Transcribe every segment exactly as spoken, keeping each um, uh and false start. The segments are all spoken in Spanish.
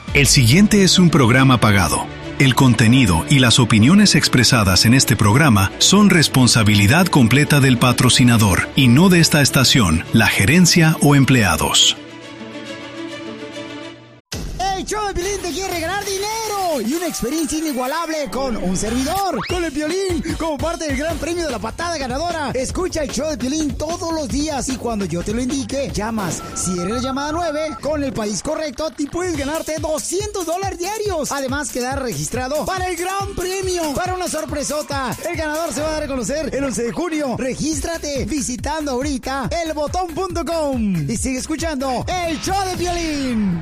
El siguiente es un programa pagado. El contenido y las opiniones expresadas en este programa son responsabilidad completa del patrocinador y no de esta estación, la gerencia o empleados. El show de Piolín te quiere regalar dinero y una experiencia inigualable con un servidor, con el Piolín, como parte del gran premio de la patada ganadora. Escucha el show de Piolín todos los días y cuando yo te lo indique, llamas. Si eres la llamada nueve, con el país correcto, te puedes ganarte doscientos dólares diarios. Además, quedar registrado para el gran premio, para una sorpresota. El ganador se va a dar a conocer el once de junio. Regístrate visitando ahorita el botón punto com y sigue escuchando el show de Piolín.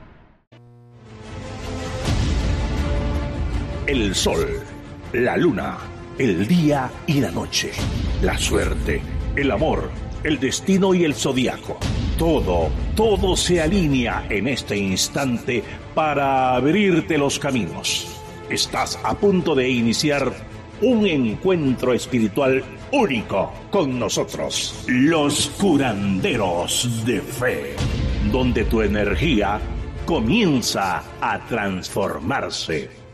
El sol, la luna, el día y la noche, la suerte, el amor, el destino y el zodiaco. Todo, todo se alinea en este instante para abrirte los caminos. Estás a punto de iniciar un encuentro espiritual único con nosotros, los curanderos de fe, donde tu energía comienza a transformarse.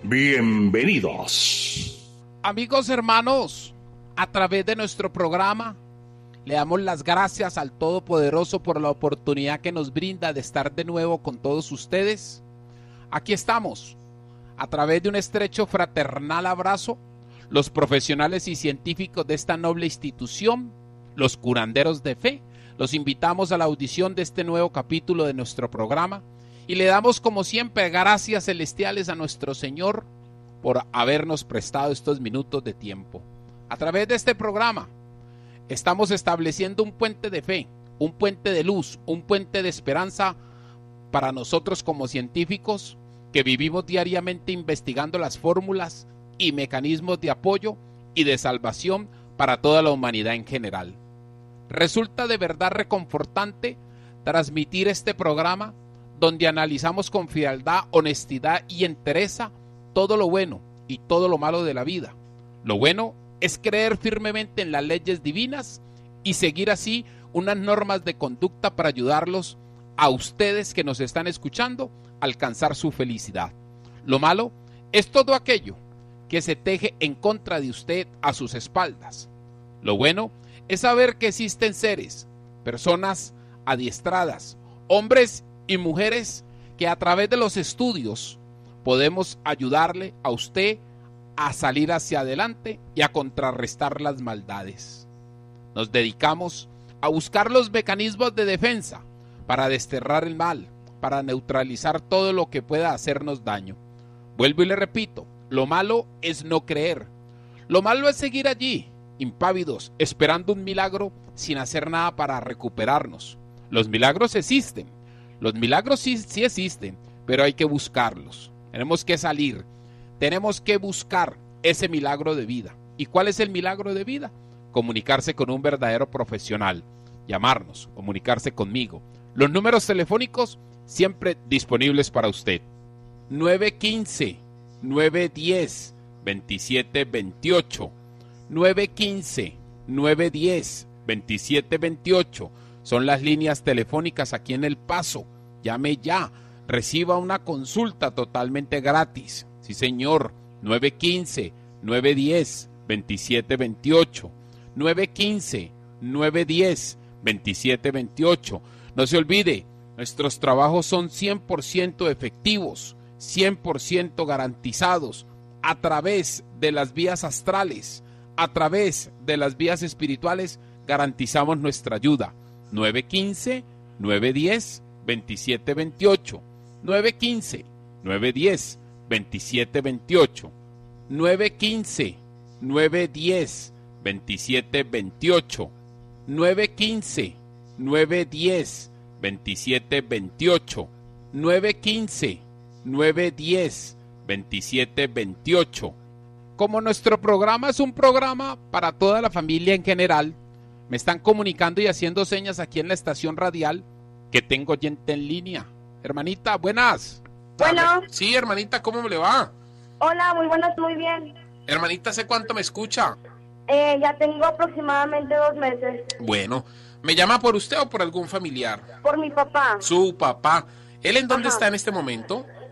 Bienvenidos. Amigos hermanos, a través de nuestro programa le damos las gracias al Todopoderoso por la oportunidad que nos brinda de estar de nuevo con todos ustedes. Aquí estamos, a través de un estrecho fraternal abrazo, los profesionales y científicos de esta noble institución, los curanderos de fe. Los invitamos a la audición de este nuevo capítulo de nuestro programa. Y le damos como siempre gracias celestiales a nuestro Señor por habernos prestado estos minutos de tiempo. A través de este programa estamos estableciendo un puente de fe, un puente de luz, un puente de esperanza para nosotros como científicos que vivimos diariamente investigando las fórmulas y mecanismos de apoyo y de salvación para toda la humanidad en general. Resulta de verdad reconfortante transmitir este programa donde analizamos con frialdad, honestidad y entereza todo lo bueno y todo lo malo de la vida. Lo bueno es creer firmemente en las leyes divinas y seguir así unas normas de conducta para ayudarlos a ustedes que nos están escuchando a alcanzar su felicidad. Lo malo es todo aquello que se teje en contra de usted a sus espaldas. Lo bueno es saber que existen seres, personas adiestradas, hombres y mujeres que a través de los estudios podemos ayudarle a usted a salir hacia adelante y a contrarrestar las maldades. Nos dedicamos a buscar los mecanismos de defensa para desterrar el mal, para neutralizar todo lo que pueda hacernos daño. Vuelvo y le repito, lo malo es no creer. Lo malo es seguir allí, impávidos, esperando un milagro sin hacer nada para recuperarnos. Los milagros existen. Los milagros sí, sí existen, pero hay que buscarlos. Tenemos que salir, tenemos que buscar ese milagro de vida. ¿Y cuál es el milagro de vida? Comunicarse con un verdadero profesional, llamarnos, comunicarse conmigo. Los números telefónicos siempre disponibles para usted. nueve uno cinco, nueve uno cero, dos siete dos ocho. nueve uno cinco, nueve uno cero, dos siete dos ocho. Son las líneas telefónicas aquí en El Paso. Llame ya, reciba una consulta totalmente gratis. Sí, señor, nueve uno cinco, nueve uno cero, dos siete dos ocho. nueve uno cinco, nueve uno cero, dos siete dos ocho. No se olvide, nuestros trabajos son cien por ciento efectivos, cien por ciento garantizados a través de las vías astrales, a través de las vías espirituales, garantizamos nuestra ayuda. nueve uno cinco, nueve uno cero, dos siete dos ocho. nueve uno cinco, nueve uno cero, dos siete dos ocho. nueve uno cinco, nueve uno cero, dos siete dos ocho. nueve uno cinco, nueve uno cero, dos siete dos ocho. nueve uno cinco, nueve uno cero, dos siete dos ocho. Como nuestro programa es un programa para toda la familia en general, me están comunicando y haciendo señas aquí en la estación radial que tengo gente en línea. Hermanita, buenas. Bueno. Sí, hermanita, ¿cómo le va? Hola, muy buenas, muy bien. Hermanita, ¿hace cuánto me escucha? Eh, ya tengo aproximadamente dos meses. Bueno, ¿me llama por usted o por algún familiar? Por mi papá. Su papá. ¿Él en dónde Ajá. está en este momento?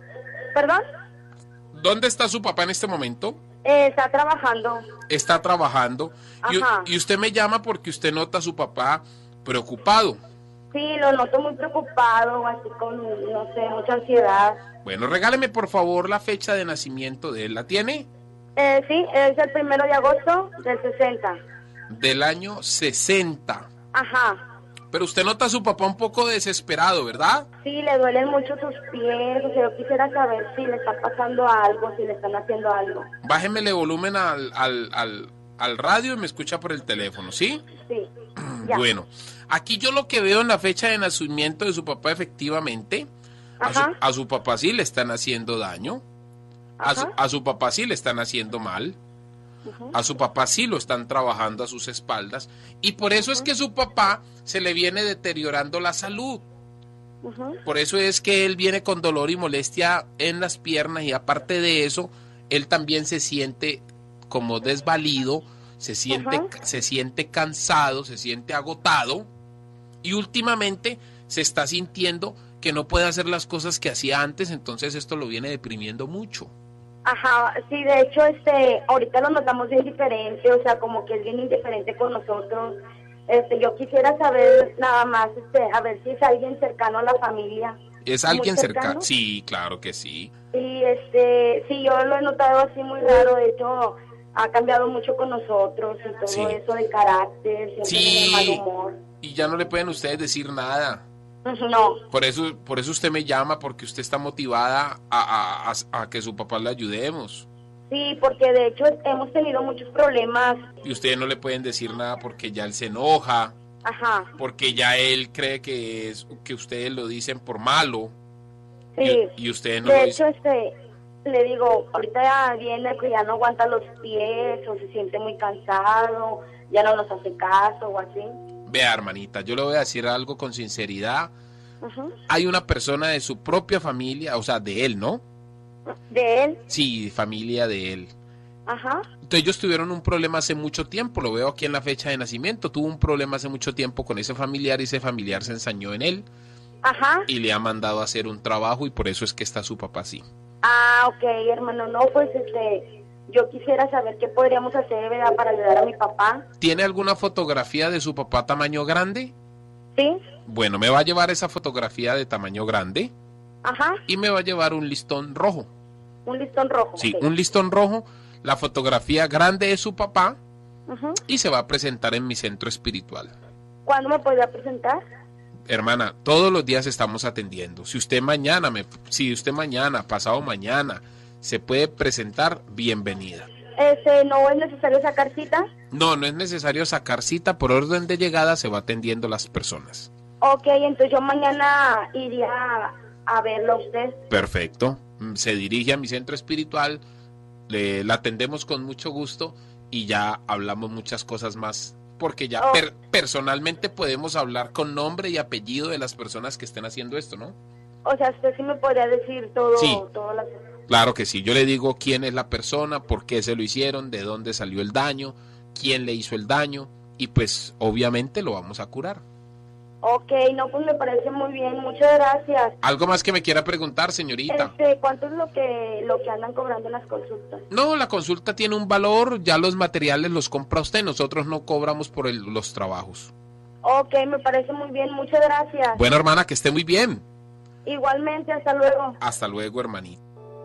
¿Perdón? ¿Dónde está su papá en este momento? Eh, está trabajando. Está trabajando. Y, Ajá. y usted me llama porque usted nota a su papá preocupado. Sí, lo noto muy preocupado, así con, no sé, mucha ansiedad. Bueno, regáleme por favor la fecha de nacimiento de él. ¿La tiene? Eh, sí, es el primero de agosto del sesenta. Del año sesenta. Ajá. Pero usted nota a su papá un poco desesperado, ¿verdad? Sí, le duelen mucho sus pies, o sea, yo quisiera saber si le está pasando algo, si le están haciendo algo. Bájemele volumen al, al, al, al radio y me escucha por el teléfono, ¿sí? Sí, ya. Bueno, aquí yo lo que veo en la fecha de nacimiento de su papá, efectivamente, a su, Ajá. a su papá sí le están haciendo daño, a su, Ajá. a su papá sí le están haciendo mal, Ujú. a su papá sí lo están trabajando a sus espaldas, y por eso es que su papá se le viene deteriorando la salud. Ujú. Por eso es que él viene con dolor y molestia en las piernas, y aparte de eso, él también se siente como desvalido, se siente, Ajá. se siente cansado, se siente agotado, y últimamente se está sintiendo que no puede hacer las cosas que hacía antes, entonces esto lo viene deprimiendo mucho. Ajá, sí, de hecho, este, ahorita lo notamos bien diferente, o sea, como que es bien indiferente con nosotros. Este, yo quisiera saber nada más, este, a ver si es alguien cercano a la familia. ¿Es ¿Muy alguien cercano? cercano? Sí, claro que sí. Y este, sí, yo lo he notado así muy raro, de hecho, ha cambiado mucho con nosotros y todo Sí. eso de carácter, siempre Sí. de mal humor. Y ya no le pueden ustedes decir nada. No, Por eso, por eso usted me llama, porque usted está motivada a, a, a, a que su papá le ayudemos. sí, porque de hecho hemos tenido muchos problemas. Y ustedes no le pueden decir nada porque ya él se enoja, Ajá, porque ya él cree que es que ustedes lo dicen por malo. sí. Y, y ustedes no De lo hecho, dicen. este, le digo, ahorita ya viene que ya no aguanta los pies o se siente muy cansado, ya no nos hace caso o así. Vea, hermanita, yo le voy a decir algo con sinceridad. Ujú. Hay una persona de su propia familia, o sea, de él, ¿no? De él, Sí, familia de él. ajá, Entonces ellos tuvieron un problema hace mucho tiempo, lo veo aquí en la fecha de nacimiento, tuvo un problema hace mucho tiempo con ese familiar y ese familiar se ensañó en él ajá. y le ha mandado a hacer un trabajo y por eso es que está su papá así. Ah, ok, hermano, no, pues este, yo quisiera saber qué podríamos hacer, ¿verdad?, para ayudar a mi papá. ¿Tiene alguna fotografía de su papá tamaño grande? ¿Sí? Bueno, me va a llevar esa fotografía de tamaño grande Ajá, y me va a llevar un listón rojo. un listón rojo. Sí, ok. un listón rojo, la fotografía grande de su papá Ujú. y se va a presentar en mi centro espiritual. ¿Cuándo me podría presentar? Hermana, todos los días estamos atendiendo. Si usted mañana, me, si usted mañana, pasado mañana, se puede presentar, bienvenida. Este, ¿no es necesario sacar cita? No, no es necesario sacar cita, por orden de llegada se va atendiendo las personas. Ok, entonces yo mañana iría a, a verlo a usted. Perfecto. Mm, Se dirige a mi centro espiritual, le, la atendemos con mucho gusto y ya hablamos muchas cosas más. Porque ya Oh. per- personalmente podemos hablar con nombre y apellido de las personas que estén haciendo esto, ¿no? O sea, usted sí me podría decir todo, Sí. todas las... Claro que sí, yo le digo quién es la persona, por qué se lo hicieron, de dónde salió el daño, quién le hizo el daño y pues obviamente lo vamos a curar. Ok, no, pues me parece muy bien, muchas gracias. ¿Algo más que me quiera preguntar, señorita? Este, ¿cuánto es lo que lo que andan cobrando en las consultas? No, la consulta tiene un valor, ya los materiales los compra usted, nosotros no cobramos por el- los trabajos. Ok, me parece muy bien, muchas gracias. Bueno, hermana, que esté muy bien. Igualmente, hasta luego. Hasta luego, hermanita.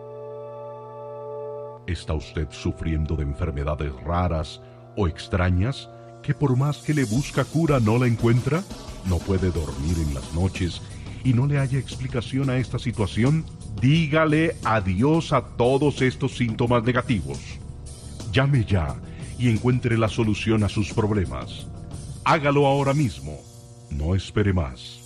¿Está usted sufriendo de enfermedades raras o extrañas que por más que le busca cura no la encuentra? ¿No puede dormir en las noches y no le haya explicación a esta situación? Dígale adiós a todos estos síntomas negativos. Llame ya y encuentre la solución a sus problemas. Hágalo ahora mismo. No espere más.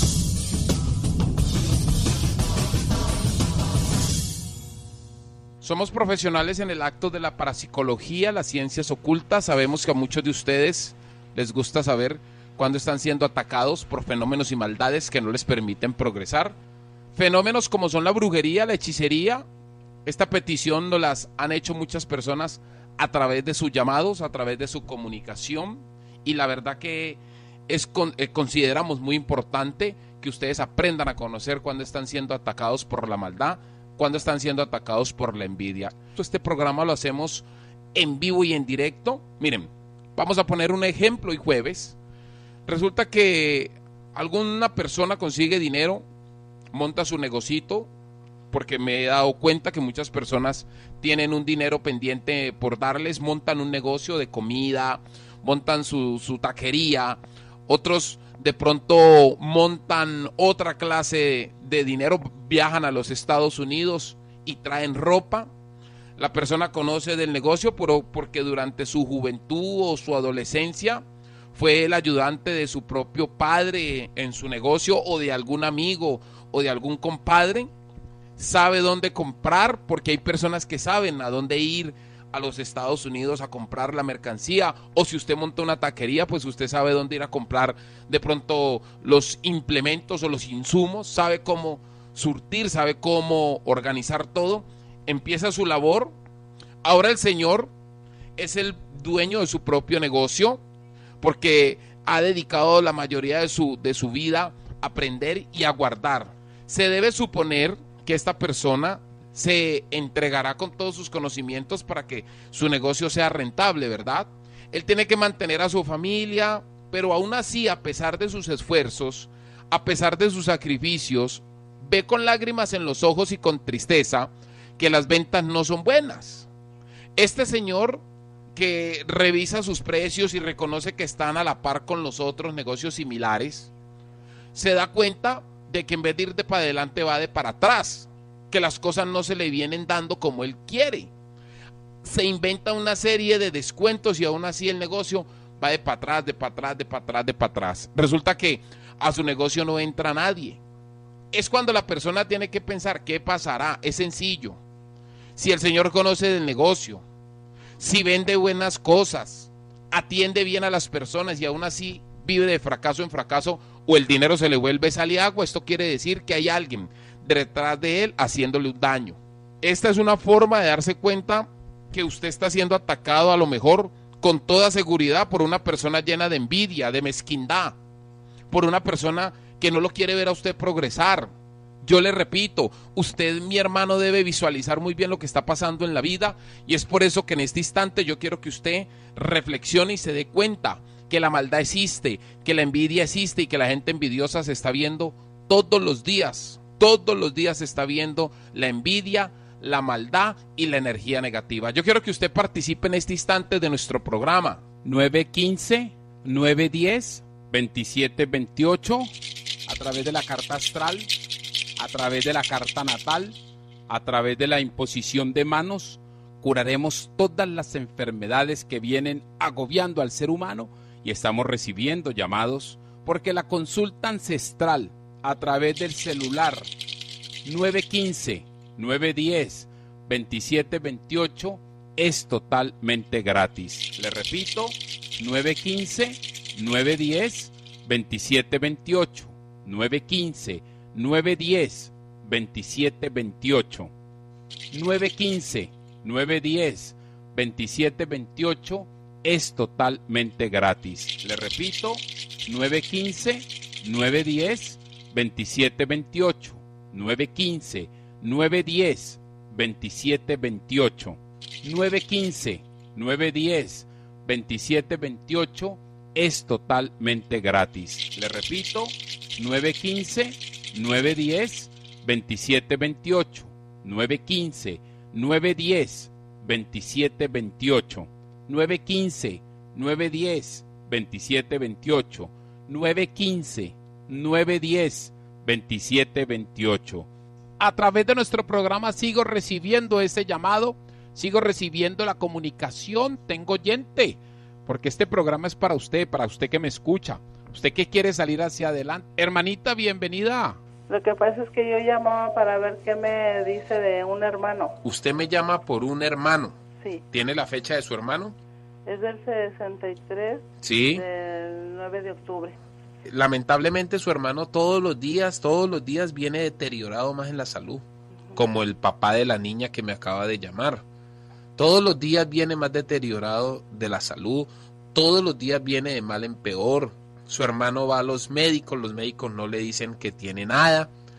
Somos profesionales en el acto de la parapsicología, las ciencias ocultas. Sabemos que a muchos de ustedes les gusta saber cuándo están siendo atacados por fenómenos y maldades que no les permiten progresar. Fenómenos como son la brujería, la hechicería. Esta petición nos las han hecho muchas personas a través de sus llamados, a través de su comunicación. Y la verdad que es con, eh, consideramos muy importante que ustedes aprendan a conocer cuándo están siendo atacados por la maldad, cuando están siendo atacados por la envidia. Este programa lo hacemos en vivo y en directo. Miren, vamos a poner un ejemplo. Hoy jueves resulta que alguna persona consigue dinero, monta su negocito, porque me he dado cuenta que muchas personas tienen un dinero pendiente por darles, montan un negocio de comida, montan su, su taquería, otros de pronto montan otra clase de dinero, viajan a los Estados Unidos y traen ropa. La persona conoce del negocio pero porque durante su juventud o su adolescencia fue el ayudante de su propio padre en su negocio o de algún amigo o de algún compadre. Sabe dónde comprar porque hay personas que saben a dónde ir a los Estados Unidos a comprar la mercancía, o si usted monta una taquería, pues usted sabe dónde ir a comprar de pronto los implementos o los insumos, sabe cómo surtir, sabe cómo organizar todo, empieza su labor. Ahora el señor es el dueño de su propio negocio porque ha dedicado la mayoría de su, de su vida a aprender y a guardar. Se debe suponer que esta persona se entregará con todos sus conocimientos para que su negocio sea rentable, ¿verdad? Él tiene que mantener a su familia, pero aún así, a pesar de sus esfuerzos, a pesar de sus sacrificios, ve con lágrimas en los ojos y con tristeza que las ventas no son buenas. Este señor que revisa sus precios y reconoce que están a la par con los otros negocios similares, se da cuenta de que en vez de ir de para adelante va de para atrás, que las cosas no se le vienen dando como él quiere. Se inventa una serie de descuentos y aún así el negocio va de para atrás, de para atrás, de para atrás, de para atrás. Resulta que a su negocio no entra nadie. Es cuando la persona tiene que pensar qué pasará. Es sencillo. Si el señor conoce del negocio, si vende buenas cosas, atiende bien a las personas y aún así vive de fracaso en fracaso, o el dinero se le vuelve sal y agua, esto quiere decir que hay alguien detrás de él haciéndole un daño. Esta es una forma de darse cuenta que usted está siendo atacado, a lo mejor con toda seguridad, por una persona llena de envidia, de mezquindad, por una persona que no lo quiere ver a usted progresar. Yo le repito, usted, mi hermano, debe visualizar muy bien lo que está pasando en la vida, y es por eso que en este instante yo quiero que usted reflexione y se dé cuenta que la maldad existe, que la envidia existe y que la gente envidiosa se está viendo todos los días. Todos los días se está viendo la envidia, la maldad y la energía negativa. Yo quiero que usted participe en este instante de nuestro programa. nueve uno cinco, nueve uno cero, dos siete dos ocho, a través de la carta astral, a través de la carta natal, a través de la imposición de manos, curaremos todas las enfermedades que vienen agobiando al ser humano, y estamos recibiendo llamados porque la consulta ancestral a través del celular nueve uno cinco, nueve uno cero, dos siete dos ocho es totalmente gratis. Le repito, nueve uno cinco, nueve uno cero, dos siete dos ocho, nueve uno cinco, nueve uno cero, dos siete dos ocho, nueve uno cinco, nueve uno cero, dos siete dos ocho es totalmente gratis. Le repito, nueve uno cinco, nueve uno cero, dos siete dos ocho, nueve uno cinco, nueve uno cero, dos siete dos ocho, nueve uno cinco, nueve uno cero, dos siete dos ocho es totalmente gratis. Le repito, nueve uno cinco, nueve uno cero, dos siete dos ocho, nueve uno cinco, nueve uno cero, dos siete dos ocho, nueve uno cinco, nueve uno cero, dos siete dos ocho, nueve uno cinco, nueve uno cero, dos siete dos ocho. A través de nuestro programa sigo recibiendo ese llamado, sigo recibiendo la comunicación, tengo oyente, porque este programa es para usted, para usted que me escucha, usted que quiere salir hacia adelante. Hermanita, bienvenida. Lo que pasa es que yo llamaba para ver qué me dice de un hermano. Usted me llama por un hermano. Sí. ¿Tiene la fecha de su hermano? Es del sesenta y tres, sí, del nueve de octubre. Lamentablemente su hermano todos los días, todos los días viene deteriorado más en la salud, uh-huh. Como el papá de la niña que me acaba de llamar. Todos los días viene más deteriorado de la salud, todos los días viene de mal en peor. Su hermano va a los médicos, los médicos no le dicen que tiene nada.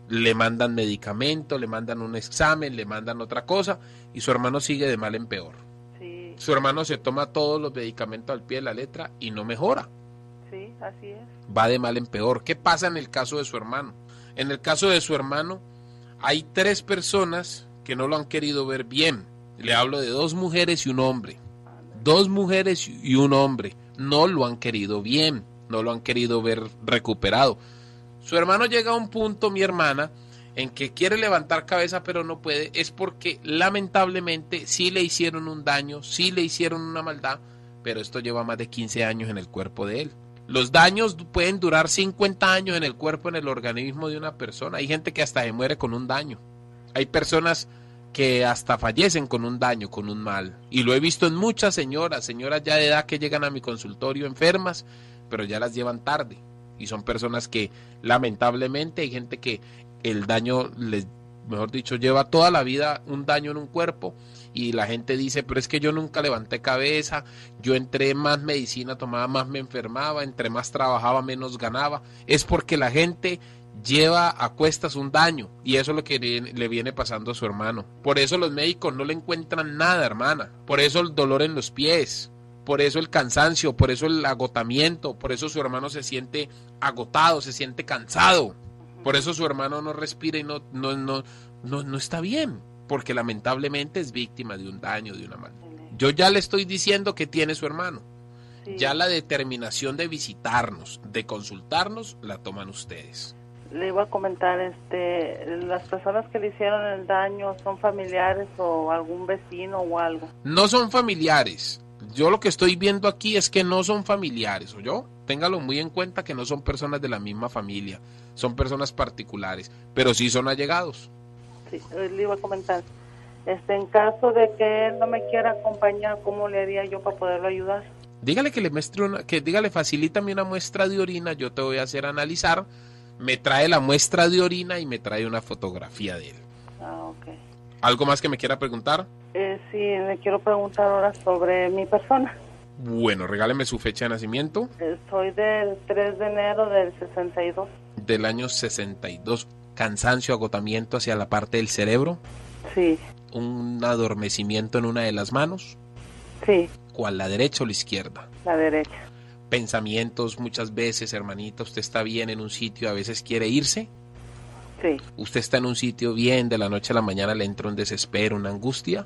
le mandan medicamento, le mandan un examen, le mandan otra cosa, y su hermano sigue de mal en peor. Sí. Su hermano se toma todos los medicamentos al pie de la letra y no mejora. Sí, así es. Va de mal en peor. ¿Qué pasa en el caso de su hermano? En el caso de su hermano, hay tres personas que no lo han querido ver bien. Le hablo de dos mujeres y un hombre. Dos mujeres y un hombre no lo han querido bien, no lo han querido ver recuperado. Su hermano llega a un punto, mi hermana, en que quiere levantar cabeza pero no puede, es porque lamentablemente sí le hicieron un daño, sí le hicieron una maldad, pero esto lleva más de quince años en el cuerpo de él. Los daños pueden durar cincuenta años en el cuerpo, en el organismo de una persona. Hay gente que hasta se muere con un daño. Hay personas que hasta fallecen con un daño, con un mal. Y lo he visto en muchas señoras, señoras ya de edad que llegan a mi consultorio enfermas, pero ya las llevan tarde. Y son personas que lamentablemente hay gente que el daño, les, mejor dicho, lleva toda la vida un daño en un cuerpo y la gente dice, pero es que yo nunca levanté cabeza, yo entre más medicina tomaba, más me enfermaba, entre más trabajaba, menos ganaba. Es porque la gente lleva a cuestas un daño y eso es lo que le viene pasando a su hermano. Por eso los médicos no le encuentran nada, hermana. Por eso el dolor en los pies, por eso el cansancio, por eso el agotamiento, por eso su hermano se siente agotado, se siente cansado. Por eso su hermano no respira y no, no, no, no, no está bien, porque lamentablemente es víctima de un daño, de una maldad. Yo ya le estoy diciendo que tiene su hermano. Sí. Ya la determinación de visitarnos, de consultarnos, la toman ustedes. Le iba a comentar, este, las personas que le hicieron el daño, ¿son familiares o algún vecino o algo? No son familiares. Yo lo que estoy viendo aquí es que no son familiares, ¿o yo? Téngalo muy en cuenta que no son personas de la misma familia, son personas particulares, pero sí son allegados. Sí, le iba a comentar, este, en caso de que él no me quiera acompañar, ¿cómo le haría yo para poderlo ayudar? Dígale que le muestre una, que dígale, facilítame una muestra de orina, yo te voy a hacer analizar, me trae la muestra de orina y me trae una fotografía de él. Ah, ok. ¿Algo más que me quiera preguntar? Eh, sí, le quiero preguntar ahora sobre mi persona. Bueno, regáleme su fecha de nacimiento. Eh, soy del tres de enero del sesenta y dos. Del año sesenta y dos. ¿Cansancio, agotamiento hacia la parte del cerebro? Sí. ¿Un adormecimiento en una de las manos? Sí. ¿Cuál, la derecha o la izquierda? La derecha. Pensamientos muchas veces, hermanita, usted está bien en un sitio, a veces quiere irse. Sí. Usted está en un sitio bien, de la noche a la mañana le entra un desespero, una angustia.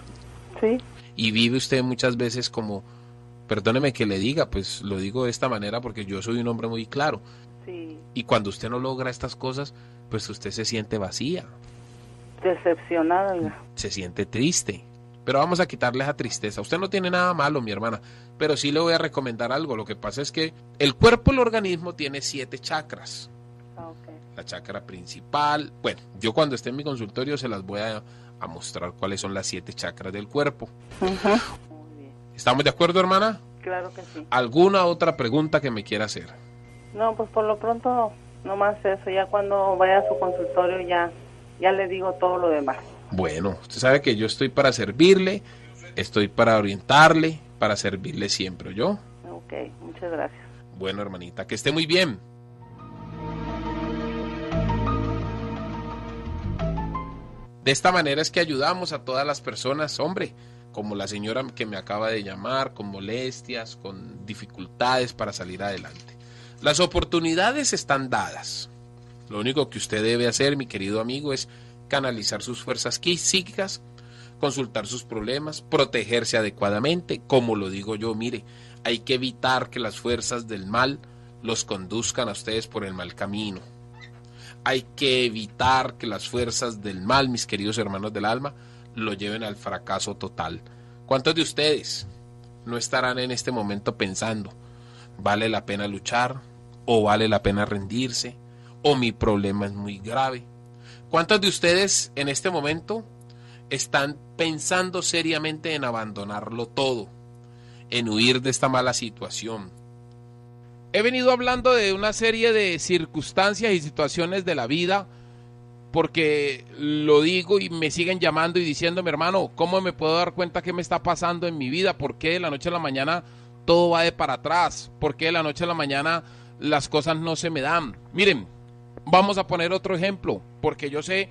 Sí. Y vive usted muchas veces como, perdóneme que le diga, pues lo digo de esta manera porque yo soy un hombre muy claro. Sí. Y cuando usted no logra estas cosas, pues usted se siente vacía. Decepcionada. Se siente triste. Pero vamos a quitarle esa tristeza. Usted no tiene nada malo, mi hermana, pero sí le voy a recomendar algo. Lo que pasa es que el cuerpo, el organismo tiene siete chakras. Okay. La chakra principal, bueno, yo cuando esté en mi consultorio se las voy a, a mostrar cuáles son las siete chakras del cuerpo. Uh-huh. Muy bien. ¿Estamos de acuerdo, hermana? Claro que sí. ¿Alguna otra pregunta que me quiera hacer? No, pues por lo pronto, nomás eso. Ya cuando vaya a su consultorio ya, ya le digo todo lo demás. Bueno, usted sabe que yo estoy para servirle, estoy para orientarle, para servirle siempre, ¿yo? Ok, muchas gracias. Bueno, hermanita, que esté muy bien. De esta manera es que ayudamos a todas las personas, hombre, como la señora que me acaba de llamar, con molestias, con dificultades para salir adelante. Las oportunidades están dadas. Lo único que usted debe hacer, mi querido amigo, es canalizar sus fuerzas psíquicas, consultar sus problemas, protegerse adecuadamente. Como lo digo yo, mire, hay que evitar que las fuerzas del mal los conduzcan a ustedes por el mal camino. Hay que evitar que las fuerzas del mal, mis queridos hermanos del alma, lo lleven al fracaso total. ¿Cuántos de ustedes no estarán en este momento pensando, vale la pena luchar, o vale la pena rendirse, o mi problema es muy grave? ¿Cuántos de ustedes en este momento están pensando seriamente en abandonarlo todo, en huir de esta mala situación? He venido hablando de una serie de circunstancias y situaciones de la vida porque lo digo y me siguen llamando y diciendo, mi hermano, ¿cómo me puedo dar cuenta qué me está pasando en mi vida? ¿Por qué de la noche a la mañana todo va de para atrás? ¿Por qué de la noche a la mañana las cosas no se me dan? Miren, Vamos a poner otro ejemplo, porque yo sé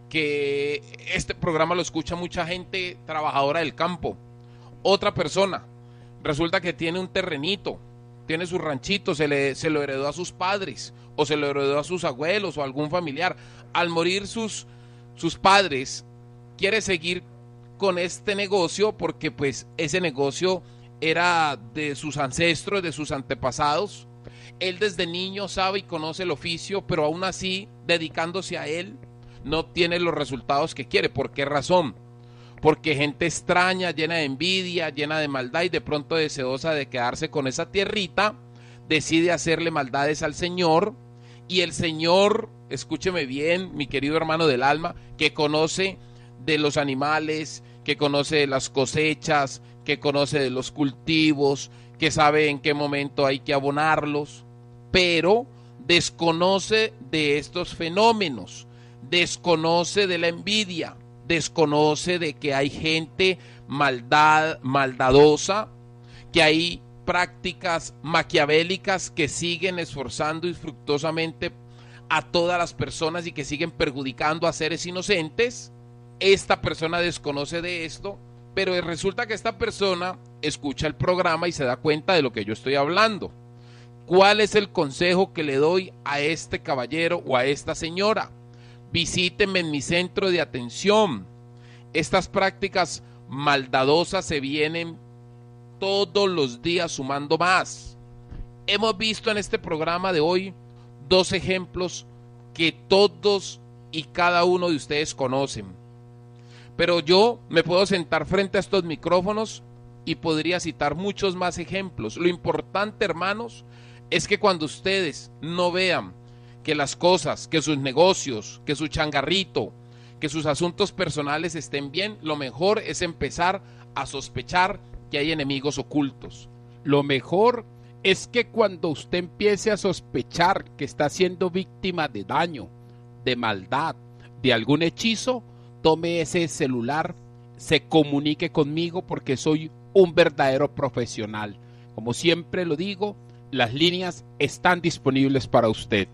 que este programa lo escucha mucha gente trabajadora del campo. Otra persona, resulta que tiene un terrenito, tiene su ranchito, se, le, se lo heredó a sus padres, o se lo heredó a sus abuelos, o a algún familiar. Al morir sus, sus padres, quiere seguir con este negocio, porque pues ese negocio era de sus ancestros, de sus antepasados. Él desde niño sabe y conoce el oficio, pero aún así, dedicándose a él, no obtiene los resultados que quiere. ¿Por qué razón? Porque gente extraña, llena de envidia, llena de maldad y de pronto deseosa de quedarse con esa tierrita, decide hacerle maldades al Señor, y el Señor, escúcheme bien, mi querido hermano del alma, que conoce de los animales, que conoce de las cosechas, que conoce de los cultivos, que sabe en qué momento hay que abonarlos, pero desconoce de estos fenómenos, desconoce de la envidia, desconoce de que hay gente maldad, maldadosa, que hay prácticas maquiavélicas que siguen esforzando infructuosamente a todas las personas y que siguen perjudicando a seres inocentes. Esta persona desconoce de esto, pero resulta que esta persona escucha el programa y se da cuenta de lo que yo estoy hablando. ¿Cuál es el consejo que le doy a este caballero o a esta señora? Visíteme en mi centro de atención. Estas prácticas maldadosas se vienen todos los días sumando más. Hemos visto en este programa de hoy dos ejemplos que todos y cada uno de ustedes conocen. Pero yo me puedo sentar frente a estos micrófonos y podría citar muchos más ejemplos. Lo importante, hermanos, es que cuando ustedes no vean que las cosas, que sus negocios, que su changarrito, que sus asuntos personales estén bien, lo mejor es empezar a sospechar que hay enemigos ocultos. Lo mejor es que cuando usted empiece a sospechar que está siendo víctima de daño, de maldad, de algún hechizo, tome ese celular, se comunique conmigo porque soy un verdadero profesional. Como siempre lo digo, las líneas están disponibles para usted.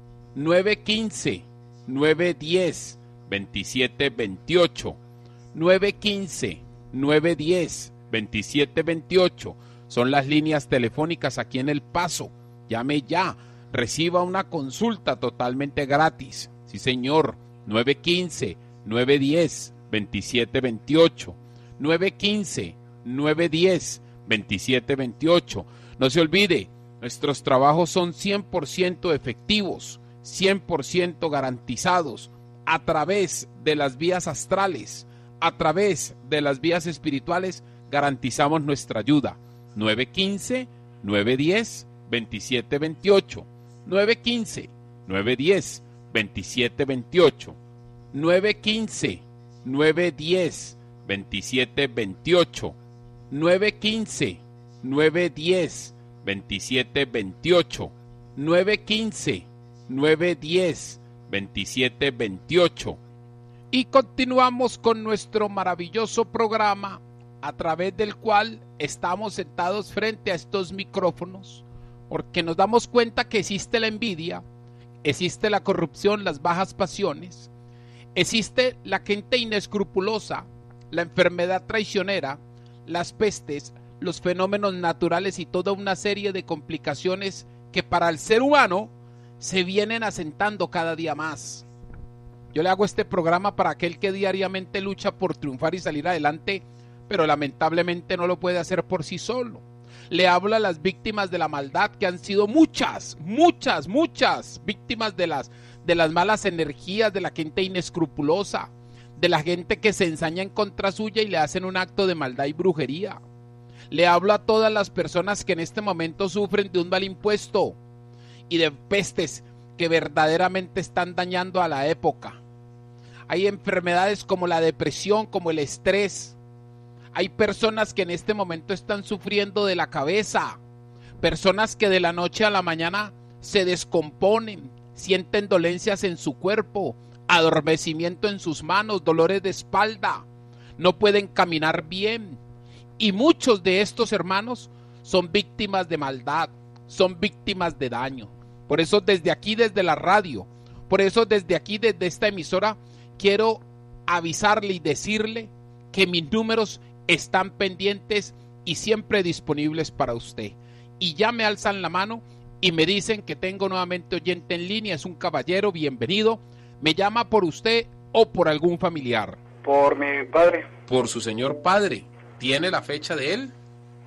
nueve uno cinco, nueve uno cero, dos siete dos ocho, nueve uno cinco, nueve uno cero, dos siete dos ocho son las líneas telefónicas aquí en El Paso. Llame ya, reciba una consulta totalmente gratis. Sí, señor, nueve uno cinco, nueve uno cero, dos siete dos ocho, nueve uno cinco, nueve uno cero, dos siete dos ocho. No se olvide, nuestros trabajos son cien por ciento efectivos, cien por ciento garantizados, a través de las vías astrales, a través de las vías espirituales, garantizamos nuestra ayuda. nueve uno cinco, nueve uno cero, dos siete dos ocho, nueve uno cinco, nueve uno cero, dos siete dos ocho, nueve uno cinco, nueve uno cero, dos siete dos ocho, nueve uno cinco, nueve uno cero, dos siete dos ocho, nueve uno cinco, nueve uno cero, dos siete dos ocho. Y continuamos con nuestro maravilloso programa, a través del cual estamos sentados frente a estos micrófonos, porque nos damos cuenta que existe la envidia, existe la corrupción, las bajas pasiones, existe la gente inescrupulosa, la enfermedad traicionera, las pestes, los fenómenos naturales y toda una serie de complicaciones que para el ser humano se vienen asentando cada día más. Yo le hago este programa para aquel que diariamente lucha por triunfar y salir adelante, pero lamentablemente no lo puede hacer por sí solo. Le hablo a las víctimas de la maldad, que han sido muchas, muchas, muchas víctimas de las, de las malas energías, de la gente inescrupulosa, de la gente que se ensaña en contra suya y le hacen un acto de maldad y brujería. Le hablo a todas las personas que en este momento sufren de un mal impuesto y de pestes que verdaderamente están dañando a la época. Hay enfermedades como la depresión, como el estrés. Hay personas que en este momento están sufriendo de la cabeza, personas que de la noche a la mañana se descomponen, sienten dolencias en su cuerpo, adormecimiento en sus manos, dolores de espalda, no pueden caminar bien. Y muchos de estos hermanos son víctimas de maldad, son víctimas de daño. Por eso desde aquí, desde la radio, Por eso desde aquí, desde esta emisora, quiero avisarle y decirle que mis números están pendientes y siempre disponibles para usted. Y ya me alzan la mano y me dicen que tengo nuevamente oyente en línea, es un caballero, bienvenido. ¿Me llama por usted o por algún familiar? Por mi padre. Por su señor padre. ¿Tiene la fecha de él?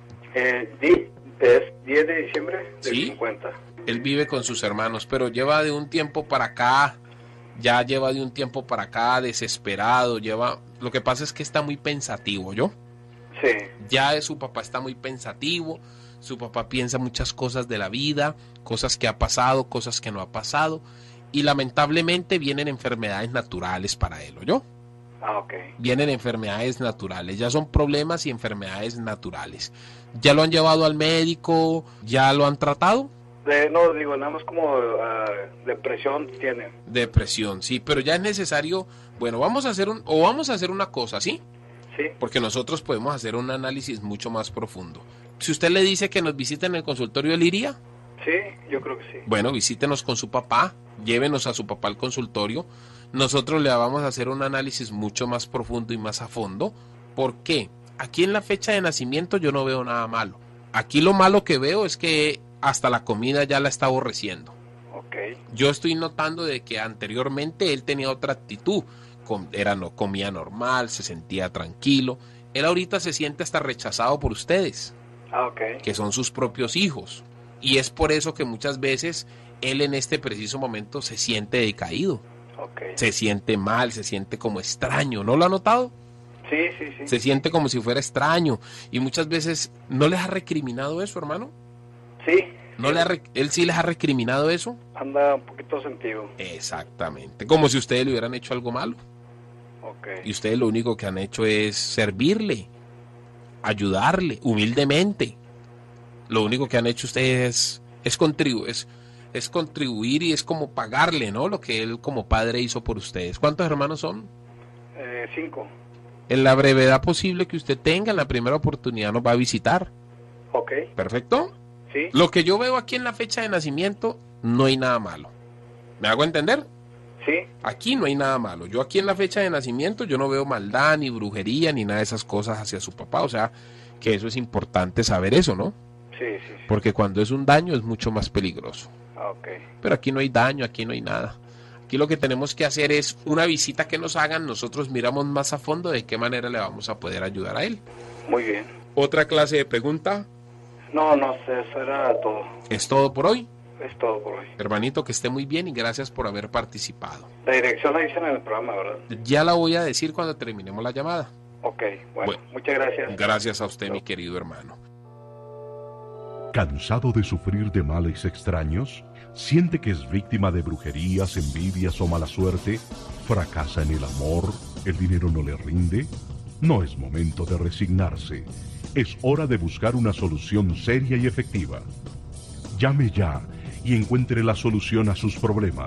Eh, di, es diez de diciembre del ¿Sí? cincuenta. Él vive con sus hermanos, pero lleva de un tiempo para acá, ya lleva de un tiempo para acá desesperado, lleva... Lo que pasa es que está muy pensativo, ¿yo? Sí. Ya su papá está muy pensativo, su papá piensa muchas cosas de la vida, cosas que ha pasado, cosas que no ha pasado, y lamentablemente vienen enfermedades naturales para él, ¿oyó? Ah, ok. Vienen enfermedades naturales, ya son problemas y enfermedades naturales. ¿Ya lo han llevado al médico? ¿Ya lo han tratado? De, no, digo, nada más como uh, depresión tiene. Depresión, sí, pero ya es necesario, bueno, vamos a hacer un, o vamos a hacer una cosa, ¿sí? Sí. Porque nosotros podemos hacer un análisis mucho más profundo. Si usted le dice que nos visite en el consultorio, ¿él iría? Sí, yo creo que sí. Bueno, visítenos con su papá, llévenos a su papá al consultorio. Nosotros le vamos a hacer un análisis mucho más profundo y más a fondo. ¿Por qué? Aquí en la fecha de nacimiento yo no veo nada malo. Aquí lo malo que veo es que hasta la comida ya la está aborreciendo. Okay. Yo estoy notando de que anteriormente él tenía otra actitud. Era, no comía normal, se sentía tranquilo. Él ahorita se siente hasta rechazado por ustedes, ah, okay. que son sus propios hijos. Y es por eso que muchas veces él en este preciso momento se siente decaído. Okay. Se siente mal, se siente como extraño. ¿No lo ha notado? Sí, sí, sí. Se siente como si fuera extraño. Y muchas veces, ¿no les ha recriminado eso, hermano? Sí. ¿No le ha re- ¿Él sí les ha recriminado eso? Anda un poquito sentido. Exactamente. Como si ustedes le hubieran hecho algo malo. Okay. Y ustedes lo único que han hecho es servirle, ayudarle, humildemente. Lo único que han hecho ustedes es, es, contribu- es, es contribuir y es como pagarle, ¿no? Lo que él como padre hizo por ustedes. ¿Cuántos hermanos son? Eh, cinco. En la brevedad posible que usted tenga, en la primera oportunidad nos va a visitar. Ok. ¿Perfecto? Sí. Lo que yo veo aquí en la fecha de nacimiento, no hay nada malo. ¿Me hago entender? Sí. Aquí no hay nada malo. Yo aquí en la fecha de nacimiento, yo no veo maldad, ni brujería, ni nada de esas cosas hacia su papá. O sea, que eso es importante saber eso, ¿no? Sí, sí, sí. Porque cuando es un daño es mucho más peligroso. Ah, ok. Pero aquí no hay daño, aquí no hay nada. Aquí lo que tenemos que hacer es una visita que nos hagan, nosotros miramos más a fondo de qué manera le vamos a poder ayudar a él. Muy bien. ¿Otra clase de pregunta? No, no sé, eso era todo. ¿Es todo por hoy? Es todo por hoy. Hermanito, que esté muy bien y gracias por haber participado. La dirección la dicen en el programa, ¿verdad? Ya la voy a decir cuando terminemos la llamada. Ok, bueno, Bueno. muchas gracias. Gracias a usted, mi querido hermano. ¿Cansado de sufrir de males extraños? ¿Siente que es víctima de brujerías, envidias o mala suerte? ¿Fracasa en el amor? ¿El dinero no le rinde? No es momento de resignarse. Es hora de buscar una solución seria y efectiva. Llame ya y encuentre la solución a sus problemas.